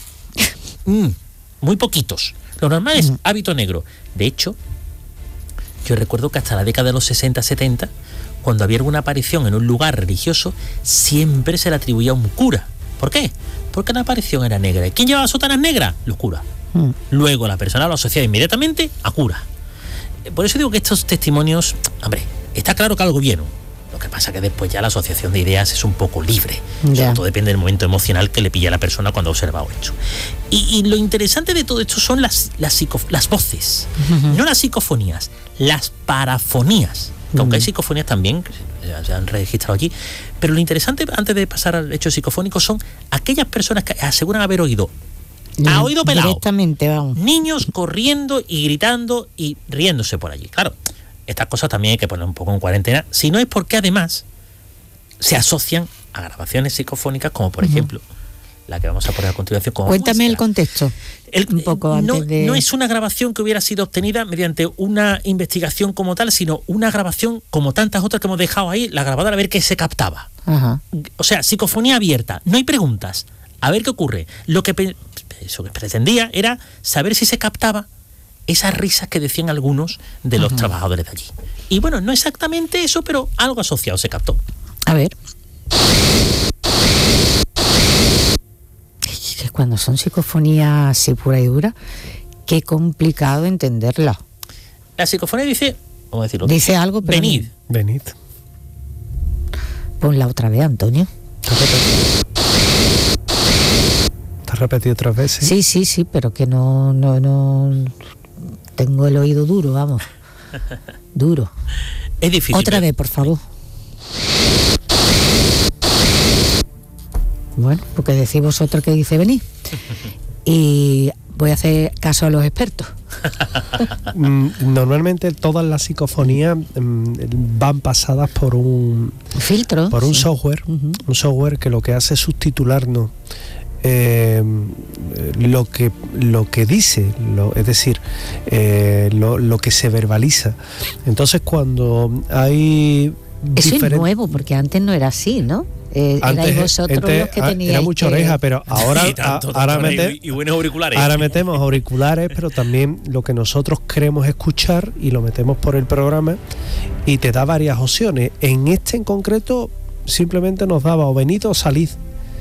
Mm. Muy poquitos. Lo normal es hábito negro. De hecho, yo recuerdo que hasta la década de los sesenta, setenta, cuando había alguna aparición en un lugar religioso, siempre se le atribuía a un cura. ¿Por qué? Porque la aparición era negra. ¿Y quién llevaba sotanas negras? Los curas. Mm. Luego la persona lo asociaba inmediatamente a cura. Por eso digo que estos testimonios, hombre, está claro que algo vieron. Lo que pasa que después ya la asociación de ideas es un poco libre. Ya. Todo depende del momento emocional que le pilla a la persona cuando ha observado esto. Y, y lo interesante de todo esto son las, las, psico, las voces, uh-huh. no las psicofonías, las parafonías. Uh-huh. Aunque hay psicofonías también, que se, se han registrado allí. Pero lo interesante, antes de pasar al hecho psicofónico, son aquellas personas que aseguran haber oído a oído pelado. Directamente, vamos. Niños corriendo y gritando y riéndose por allí. Claro, estas cosas también hay que poner un poco en cuarentena, si no es porque además se asocian a grabaciones psicofónicas como por uh-huh. ejemplo la que vamos a poner a continuación como Cuéntame muestra. el contexto. El, un poco antes no, de... no es una grabación que hubiera sido obtenida mediante una investigación como tal, sino una grabación como tantas otras que hemos dejado ahí, la grabadora, a ver qué se captaba. Ajá. O sea, psicofonía abierta, no hay preguntas, a ver qué ocurre. Lo que, pe- eso que pretendía era saber si se captaba esas risas que decían algunos de los Ajá. trabajadores de allí. Y bueno, no exactamente eso, pero algo asociado se captó. A ver. Que cuando son psicofonías así pura y dura, qué complicado entenderla. La psicofonía dice, vamos a decirlo, Dice algo, pero... venid. Venid. Ponla otra vez, Antonio. ¿Te has repetido otras veces? Sí, sí, sí, pero que no, no, no... Tengo el oído duro, vamos. Duro. Es difícil. Otra pero... vez, por favor. Bueno, porque decís vosotros que dice venir. Y voy a hacer caso a los expertos. Mm, Normalmente todas las psicofonías mm, van pasadas por un filtro, por un sí. software, Uh-huh. un software que lo que hace es subtitularnos eh, lo que lo que dice, lo, es decir, eh, lo, lo que se verbaliza. Entonces cuando hay Eso diferentes... es nuevo, porque antes no era así, ¿no? Eh, Antes, erais vosotros antes, los que ah, teníais era mucha que... oreja, pero ahora, Y tanto, a- ahora, tanto, mete- y- y buenos auriculares. ahora metemos auriculares, pero también lo que nosotros queremos escuchar y lo metemos por el programa y te da varias opciones. En este en concreto simplemente nos daba o venid o salid.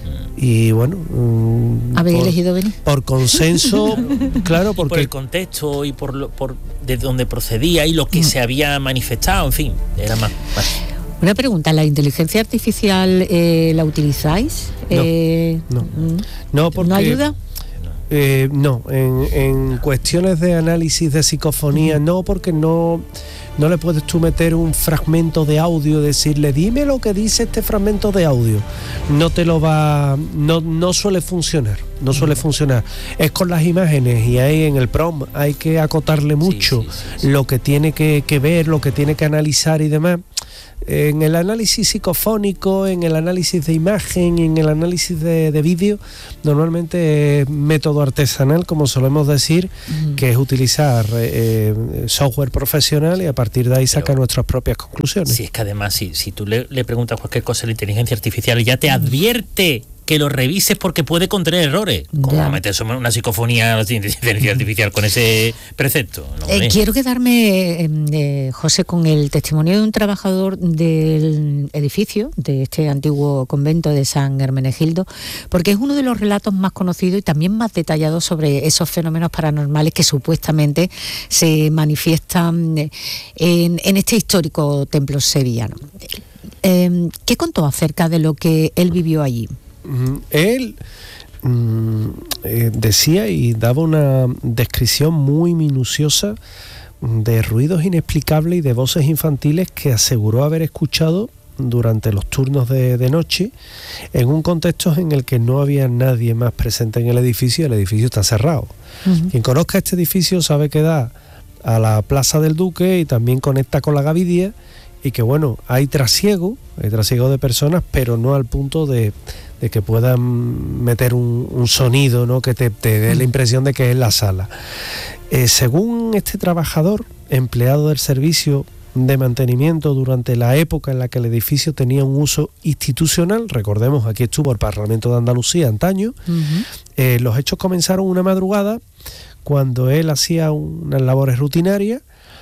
Y bueno, mm, ¿Habéis por, elegido venir? por consenso, claro, Y por porque el contexto y por, lo, por de dónde procedía y lo que se había manifestado, en fin, era más... más. Una pregunta, ¿la inteligencia artificial eh, la utilizáis? No, Eh, no. mm, no, porque ¿No ayuda? Eh, no, en, en cuestiones de análisis de psicofonía no, porque no, no le puedes tú meter un fragmento de audio, decirle dime lo que dice este fragmento de audio. No te lo va, no, no suele funcionar, no suele funcionar. Es con las imágenes y ahí en el prompt hay que acotarle mucho sí, sí, sí. lo que tiene que, que ver, lo que tiene que analizar y demás. En el análisis psicofónico, en el análisis de imagen, en el análisis de, de vídeo, normalmente es método artesanal, como solemos decir, Mm. que es utilizar eh, software profesional y a partir de ahí sacar Pero- nuestras propias conclusiones. Si es que además, si, si tú le, le preguntas cualquier cosa a la inteligencia artificial, ya te advierte que lo revises porque puede contener errores. ¿Cómo Ya. metes una psicofonía a la inteligencia artificial con ese precepto? No, Eh, hombre. quiero quedarme, eh, eh, José, con el testimonio de un trabajador del edificio, de este antiguo convento de San Hermenegildo, porque es uno de los relatos más conocidos y también más detallados sobre esos fenómenos paranormales que supuestamente se manifiestan eh, en, en este histórico templo sevillano. Eh, ¿Qué contó acerca de lo que él vivió allí? Mm, Él mm, eh, decía y daba una descripción muy minuciosa de ruidos inexplicables y de voces infantiles que aseguró haber escuchado durante los turnos de, de noche en un contexto en el que no había nadie más presente en el edificio y el edificio está cerrado. Uh-huh. Quien conozca este edificio sabe que da a la Plaza del Duque y también conecta con la Gavidia y que bueno, hay trasiego, hay trasiego de personas, pero no al punto de, de que puedan meter un, un sonido, ¿no? Que te, te dé la impresión de que es la sala. Eh, según este trabajador, empleado del servicio de mantenimiento durante la época en la que el edificio tenía un uso institucional, recordemos, aquí estuvo el Parlamento de Andalucía antaño, Uh-huh. eh, los hechos comenzaron una madrugada cuando él hacía unas labores rutinarias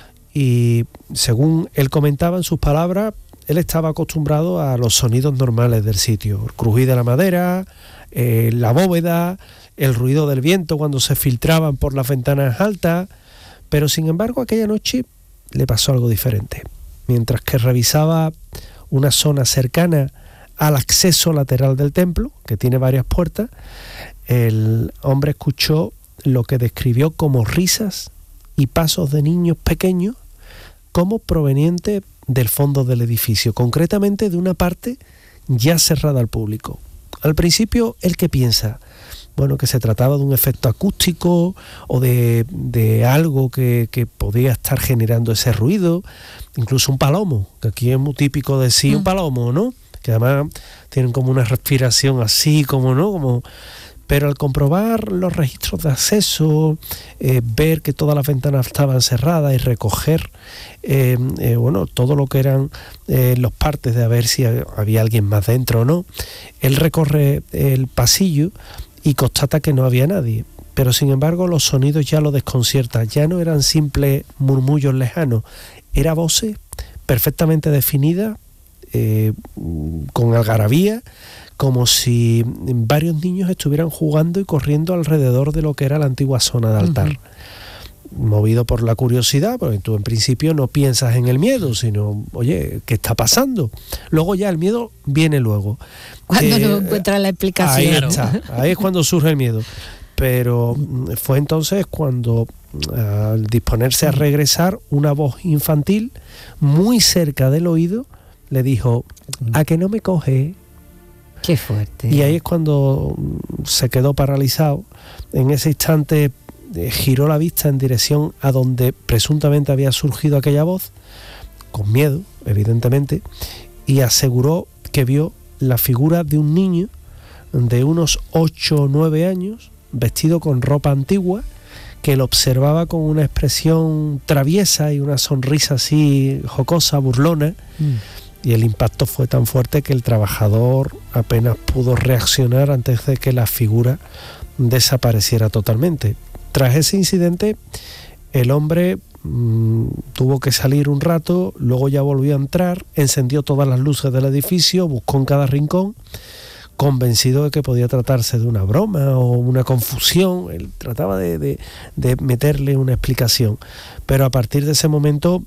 y según él comentaba en sus palabras, él estaba acostumbrado a los sonidos normales del sitio, el crujir de la madera, eh, la bóveda, el ruido del viento cuando se filtraban por las ventanas altas, pero sin embargo aquella noche le pasó algo diferente. Mientras que revisaba una zona cercana al acceso lateral del templo, que tiene varias puertas, el hombre escuchó lo que describió como risas y pasos de niños pequeños, como proveniente del fondo del edificio, concretamente de una parte ya cerrada al público. Al principio, ¿el qué piensa? Bueno, que se trataba de un efecto acústico o de, de algo que, que podía estar generando ese ruido, incluso un palomo, que aquí es muy típico decir un palomo, ¿no? que además tienen como una respiración así, como no, como... Pero al comprobar los registros de acceso, eh, ver que todas las ventanas estaban cerradas y recoger eh, eh, bueno, todo lo que eran eh, los partes de a ver si había alguien más dentro o no, él recorre el pasillo y constata que no había nadie. Pero sin embargo los sonidos ya lo desconciertan, ya no eran simples murmullos lejanos, eran voces perfectamente definidas, eh, con algarabía, como si varios niños estuvieran jugando y corriendo alrededor de lo que era la antigua zona de altar. Uh-huh. Movido por la curiosidad, porque tú en principio no piensas en el miedo, sino, oye, ¿qué está pasando? Luego ya el miedo viene luego. Cuando eh, no encuentras la explicación. Ahí está, ahí es cuando surge el miedo. Pero fue entonces cuando, al disponerse a regresar, una voz infantil muy cerca del oído le dijo: ¿a que no me coge? Qué fuerte. Y ahí es cuando se quedó paralizado. En ese instante eh, giró la vista en dirección a donde presuntamente había surgido aquella voz, con miedo, evidentemente, y aseguró que vio la figura de un niño de unos ocho o nueve años, vestido con ropa antigua, que lo observaba con una expresión traviesa y una sonrisa así jocosa, burlona. Mm. Y el impacto fue tan fuerte que el trabajador apenas pudo reaccionar antes de que la figura desapareciera totalmente. Tras ese incidente, el hombre mmm, tuvo que salir un rato, luego ya volvió a entrar, encendió todas las luces del edificio, buscó en cada rincón, convencido de que podía tratarse de una broma o una confusión. Él trataba de, de, de meterle una explicación. Pero a partir de ese momento,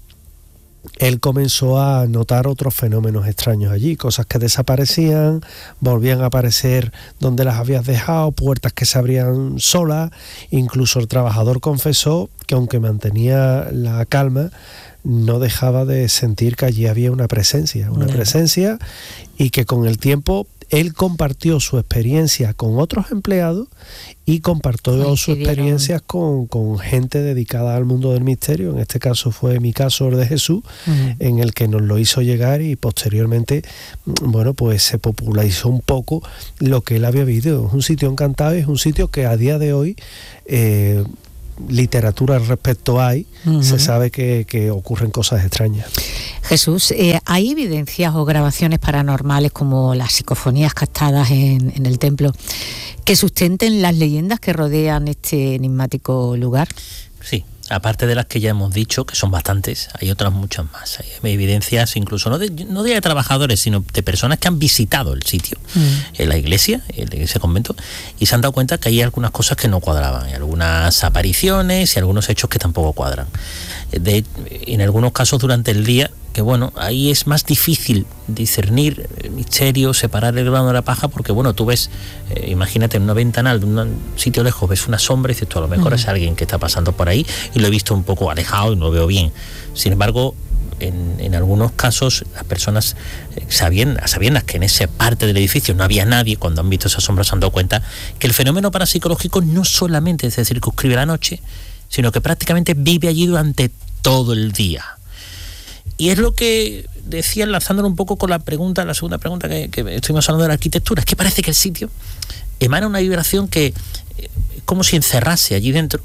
él comenzó a notar otros fenómenos extraños allí, cosas que desaparecían, volvían a aparecer donde las habías dejado, puertas que se abrían solas. Incluso el trabajador confesó que aunque mantenía la calma, no dejaba de sentir que allí había una presencia, una presencia, y que con el tiempo él compartió su experiencia con otros empleados y compartió sus experiencias con, con gente dedicada al mundo del misterio. En este caso fue mi caso, el de Jesús, uh-huh. en el que nos lo hizo llegar, y posteriormente, bueno, pues se popularizó un poco lo que él había vivido. Es un sitio encantado y es un sitio que a día de hoy... Eh, literatura al respecto hay, uh-huh. se sabe que, que ocurren cosas extrañas. Jesús, eh, ¿hay evidencias o grabaciones paranormales como las psicofonías captadas en, en el templo que sustenten las leyendas que rodean este enigmático lugar? Sí. Aparte de las que ya hemos dicho, que son bastantes, hay otras muchas más. Hay evidencias incluso no de, no de trabajadores, sino de personas que han visitado el sitio, mm. en la iglesia, en ese convento, y se han dado cuenta que hay algunas cosas que no cuadraban, hay algunas apariciones y algunos hechos que tampoco cuadran. De, en algunos casos durante el día, que bueno, ahí es más difícil discernir el misterio, separar el grano de la paja, porque bueno, tú ves, eh, imagínate en una ventanal de un sitio lejos, ves una sombra y dices tú, a lo mejor uh-huh. es alguien que está pasando por ahí y lo he visto un poco alejado y no lo veo bien. Sin embargo, en, en algunos casos las personas eh, sabían, sabiendas que en esa parte del edificio no había nadie, cuando han visto esa sombra se han dado cuenta que el fenómeno parapsicológico no solamente se circunscribe a la noche, sino que prácticamente vive allí durante todo el día. Y es lo que decía, enlazándolo un poco con la pregunta, la segunda pregunta que, que estuvimos hablando de la arquitectura, es que parece que el sitio emana una vibración que es como si encerrase allí dentro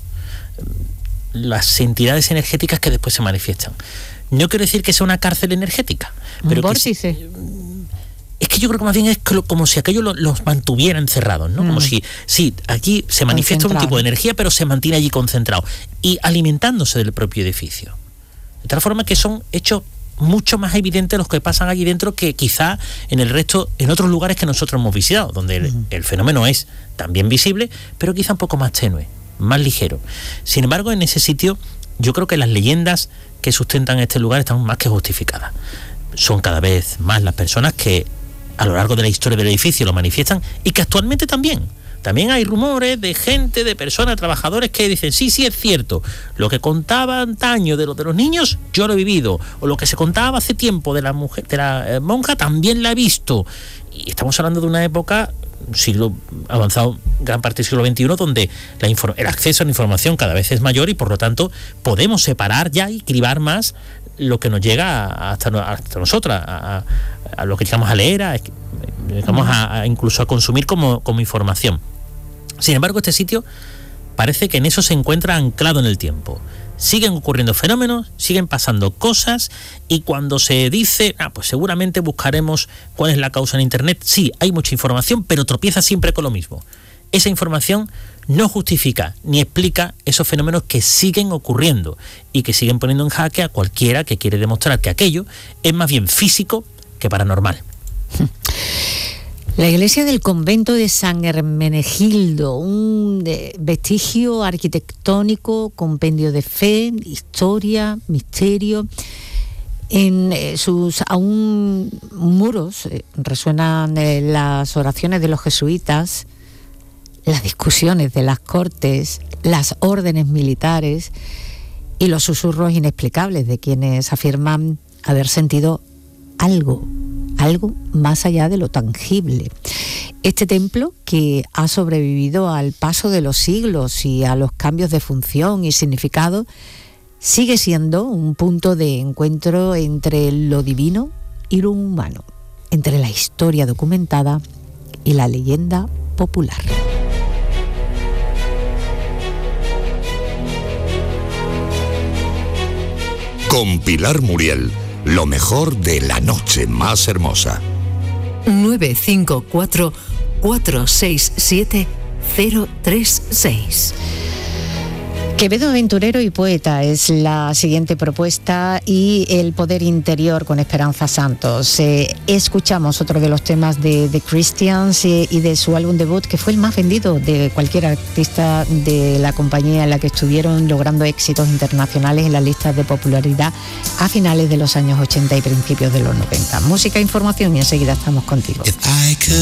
las entidades energéticas que después se manifiestan. No quiero decir que sea una cárcel energética, pero un vórtice. Que, es que yo creo que más bien es como si aquello los, los mantuviera encerrados, ¿no? Mm. Como si, sí, aquí se manifiesta un tipo de energía, pero se mantiene allí concentrado y alimentándose del propio edificio. De tal forma que son hechos mucho más evidentes los que pasan allí dentro que quizá en el resto, en otros lugares que nosotros hemos visitado, donde el, uh-huh. el fenómeno es también visible, pero quizá un poco más tenue, más ligero. Sin embargo, en ese sitio, yo creo que las leyendas que sustentan este lugar están más que justificadas. Son cada vez más las personas que a lo largo de la historia del edificio lo manifiestan y que actualmente también. También hay rumores de gente, de personas, trabajadores que dicen, sí, sí, es cierto, lo que contaba antaño de, lo, de los niños, yo lo he vivido, o lo que se contaba hace tiempo de la mujer, de la eh, monja, también la he visto. Y estamos hablando de una época, un siglo avanzado, gran parte del siglo veintiuno, donde la infor- el acceso a la información cada vez es mayor y por lo tanto podemos separar ya y cribar más lo que nos llega hasta, hasta nosotras, a, a lo que llegamos a leer, a, llegamos a, a incluso a consumir como, como información. Sin embargo, este sitio parece que en eso se encuentra anclado en el tiempo. Siguen ocurriendo fenómenos, siguen pasando cosas, y cuando se dice, ah, pues seguramente buscaremos cuál es la causa en Internet, sí, hay mucha información, pero tropieza siempre con lo mismo. Esa información no justifica ni explica esos fenómenos que siguen ocurriendo y que siguen poniendo en jaque a cualquiera que quiere demostrar que aquello es más bien físico que paranormal. La iglesia del convento de San Hermenegildo, un vestigio arquitectónico, compendio de fe, historia, misterio. En eh, sus aún muros eh, resuenan eh, las oraciones de los jesuitas, las discusiones de las cortes, las órdenes militares y los susurros inexplicables de quienes afirman haber sentido algo, algo más allá de lo tangible. Este templo, que ha sobrevivido al paso de los siglos y a los cambios de función y significado, sigue siendo un punto de encuentro entre lo divino y lo humano, entre la historia documentada y la leyenda popular. Con Pilar Muriel, lo mejor de la noche más hermosa. nueve cinco cuatro, cuatro seis siete, cero tres seis. Quevedo, aventurero y poeta, es la siguiente propuesta, y El poder interior con Esperanza Santos. Eh, escuchamos otro de los temas de The Christians eh, y de su álbum debut, que fue el más vendido de cualquier artista de la compañía en la que estuvieron, logrando éxitos internacionales en las listas de popularidad a finales de los años ochenta y principios de los noventa. Música e información, y enseguida estamos contigo.